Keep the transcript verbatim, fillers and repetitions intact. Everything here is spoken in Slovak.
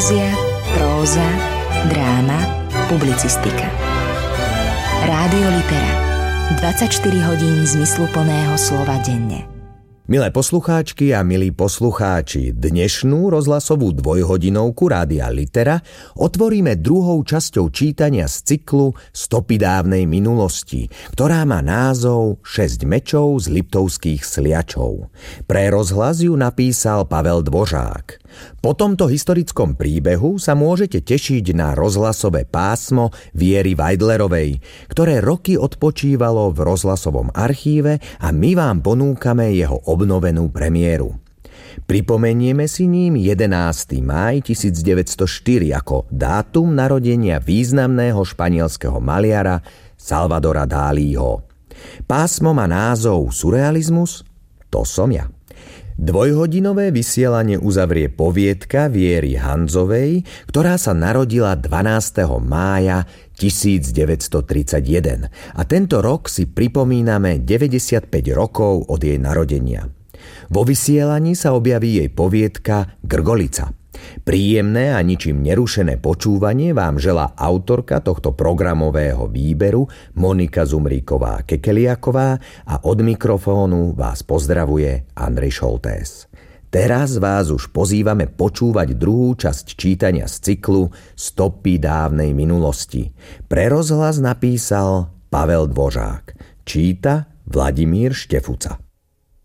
Poézia, próza, dráma, publicistika. Rádio Litera. dvadsaťštyri hodín zmysluplného slova denne. Milé poslucháčky a milí poslucháči, dnešnú rozhlasovú dvojhodinovku Rádia Litera otvoríme druhou časťou čítania z cyklu Stopy dávnej minulosti, ktorá má názov Šesť mečov z liptovských sliačov. Pre rozhlas ju napísal Pavel Dvořák. Po tomto historickom príbehu sa môžete tešiť na rozhlasové pásmo Viery Vajdlerovej, ktoré roky odpočívalo v rozhlasovom archíve a my vám ponúkame jeho obnovenú premiéru. Pripomenieme si ním jedenásteho mája tisícdeväťstoštyri ako dátum narodenia významného španielského maliara Salvadora Dalího. Pásmo má názov Surrealizmus? To som ja. Dvojhodinové vysielanie uzavrie poviedka Viery Hanzovej, ktorá sa narodila dvanásteho mája tisícdeväťstotridsaťjeden a tento rok si pripomíname deväťdesiatpäť rokov od jej narodenia. Vo vysielaní sa objaví jej poviedka Grgolica. Príjemné a ničím nerušené počúvanie vám želá autorka tohto programového výberu Monika Zumríková-Kekeliaková a od mikrofónu vás pozdravuje Andrej Šoltés. Teraz vás už pozývame počúvať druhú časť čítania z cyklu Stopy dávnej minulosti. Pre rozhlas napísal Pavel Dvořák. Číta Vladimír Štefuca.